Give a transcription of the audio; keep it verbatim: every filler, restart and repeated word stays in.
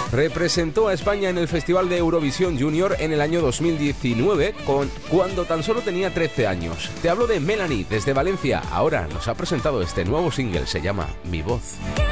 Representó a España en el Festival de Eurovisión Junior en el año dos mil diecinueve, con, cuando tan solo tenía trece años. Te hablo de Melanie, desde Valencia. Ahora nos ha presentado este nuevo single, se llama Mi Voz.